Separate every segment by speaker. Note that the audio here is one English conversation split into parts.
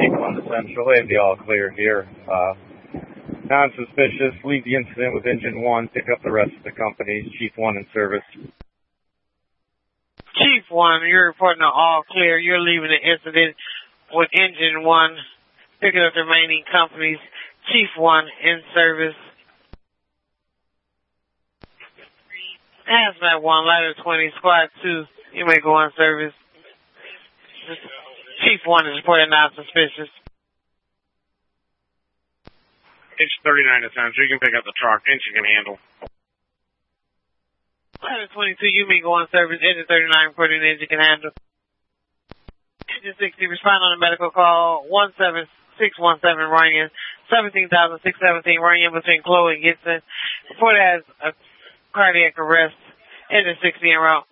Speaker 1: Chief 1 to Central. They have the all clear here. Non-suspicious. Leave the incident with Engine 1. Pick up the rest of the companies. Chief 1 in service.
Speaker 2: Chief 1, you're reporting an all clear. You're leaving the incident with Engine 1. Picking up the remaining companies. Chief 1 in service. Hazmat 1, Ladder 20, Squad 2. You may go on service. Chief 1 is reporting non-suspicious.
Speaker 3: Engine 39 to Central. You can pick up the truck. Engine can handle.
Speaker 2: Ladder 22, you may go on service. Engine 39 reporting engine can handle. Engine 60, respond on a medical call. 17617 running in 17,617 running in between Chloe and Gibson. Report as a cardiac arrest. Engine 60 en route.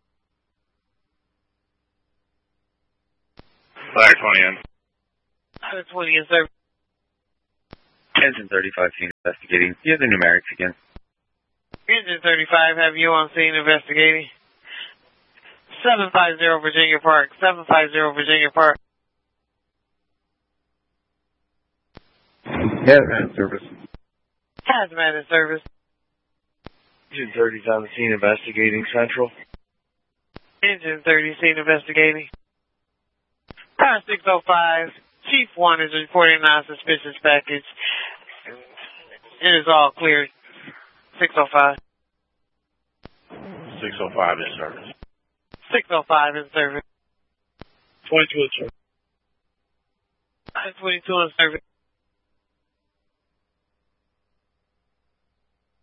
Speaker 3: Ladder 20 in.
Speaker 2: Ladder 20 in service.
Speaker 4: Engine 35 scene investigating. You have the numerics again.
Speaker 2: Engine 35, have you on scene investigating. 750 Virginia Park. 750 Virginia Park.
Speaker 1: Hazmat in service.
Speaker 2: Hazmat in service.
Speaker 1: Engine 30's on the scene investigating Central.
Speaker 2: Engine 30 scene investigating. Car 605. Chief 1 is reporting non-suspicious package. It is all clear. 605.
Speaker 3: 605 in service.
Speaker 2: 605 in service.
Speaker 3: 22 in service.
Speaker 2: 22 in service.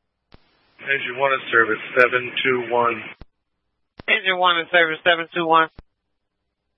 Speaker 1: Engine 1 in service, 721.
Speaker 2: Engine 1 in service, 721.